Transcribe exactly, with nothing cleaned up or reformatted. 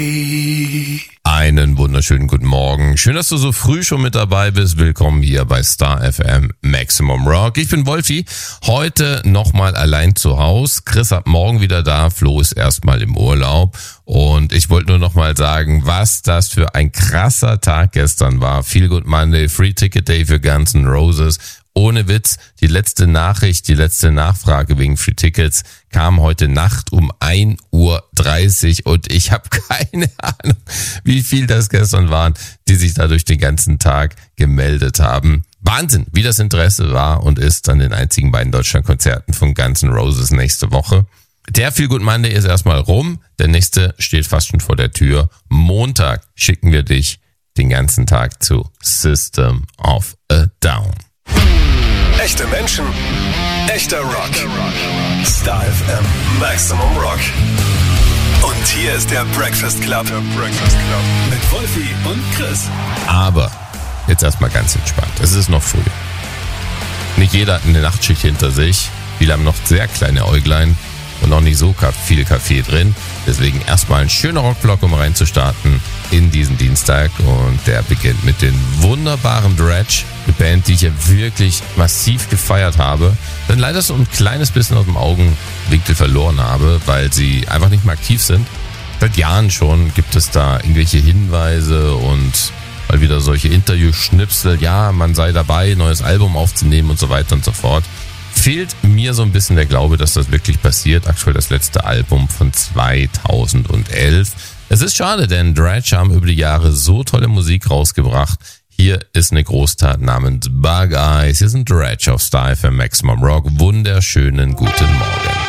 Einen wunderschönen guten Morgen. Schön, dass du so früh schon mit dabei bist. Willkommen hier bei Star F M Maximum Rock. Ich bin Wolfi. Heute nochmal allein zu Hause. Chris ab morgen wieder da. Flo ist erstmal im Urlaub. Und ich wollte nur nochmal sagen, was das für ein krasser Tag gestern war. Feel Good Monday, Free Ticket Day für Guns N' Roses. Ohne Witz, die letzte Nachricht, die letzte Nachfrage wegen Free Tickets kam heute Nacht um ein Uhr dreißig und ich habe keine Ahnung, wie viel das gestern waren, die sich da durch den ganzen Tag gemeldet haben. Wahnsinn, wie das Interesse war und ist an den einzigen beiden Deutschlandkonzerten von Guns N' Roses nächste Woche. Der Feel Good Monday ist erstmal rum, der nächste steht fast schon vor der Tür. Montag schicken wir dich den ganzen Tag zu System of a Down. Echte Menschen, echter Rock. Star F M Maximum Rock. Und hier ist der Breakfast Club. Der Breakfast Club. Mit Wolfi und Chris. Aber jetzt erstmal ganz entspannt. Es ist noch früh. Nicht jeder hat eine Nachtschicht hinter sich. Viele haben noch sehr kleine Äuglein und noch nicht so viel Kaffee drin. Deswegen erstmal ein schöner Rockblock, um reinzustarten in diesen Dienstag. Und der beginnt mit den wunderbaren Dredg, eine Band, die ich ja wirklich massiv gefeiert habe. Dann leider so ein kleines bisschen aus dem Augenwinkel verloren habe, weil sie einfach nicht mehr aktiv sind. Seit Jahren schon gibt es da irgendwelche Hinweise und mal wieder solche Interview-Schnipsel. Ja, man sei dabei, neues Album aufzunehmen und so weiter und so fort. Fehlt mir so ein bisschen der Glaube, dass das wirklich passiert. Aktuell das letzte Album von zweitausendelf. Es ist schade, denn Dredg haben über die Jahre so tolle Musik rausgebracht. Hier ist eine Großtat namens Bug Eyes. Hier sind Dredg auf Star F M Maximum Rock. Wunderschönen guten Morgen.